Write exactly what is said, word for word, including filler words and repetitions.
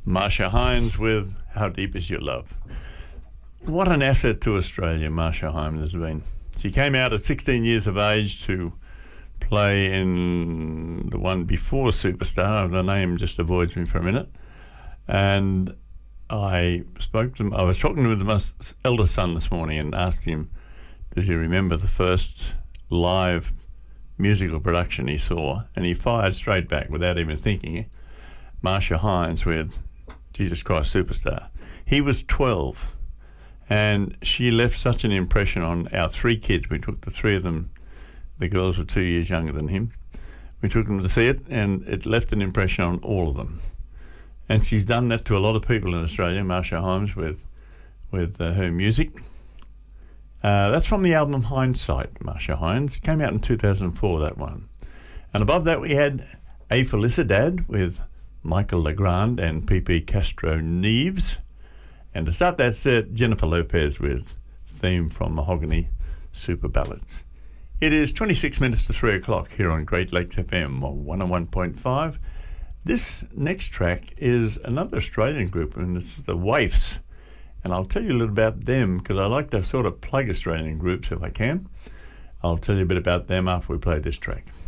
Marcia Hines with How Deep Is Your Love. What an asset to Australia Marcia Hines has been. She came out at sixteen years of age to play in the one before Superstar. The name just avoids me for a minute. And I spoke to him. I was talking with my eldest son this morning and asked him, does he remember the first live musical production he saw? And he fired straight back without even thinking. Marcia Hines with Jesus Christ Superstar. He was twelve, and she left such an impression on our three kids. We took the three of them. The girls were two years younger than him. We took them to see it, and it left an impression on all of them. And she's done that to a lot of people in Australia, Marcia Hines, with with uh, her music. Uh, that's from the album Hindsight, Marcia Hines. Came out in two thousand four, that one. And above that we had A Felicidad with Michael Legrand and P P Castro Neves. And to start that set, Jennifer Lopez with Theme from Mahogany Super Ballads. It is twenty-six minutes to three o'clock here on Great Lakes F M one oh one point five. This next track is another Australian group, and it's the Waifs. And I'll tell you a little about them because I like to sort of plug Australian groups if I can. I'll tell you a bit about them after we play this track.